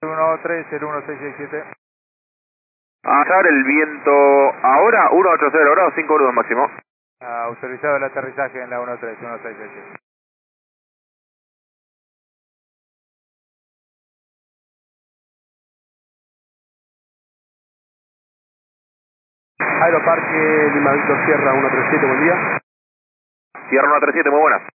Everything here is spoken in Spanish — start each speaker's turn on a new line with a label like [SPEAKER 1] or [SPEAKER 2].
[SPEAKER 1] 130167.
[SPEAKER 2] Azar, el viento ahora 180 grados, 5 nudos máximo.
[SPEAKER 1] Autorizado el aterrizaje en la 131667.
[SPEAKER 3] Aeroparque Lima Víctor Sierra 137, buen día.
[SPEAKER 2] Sierra 137, muy buenas.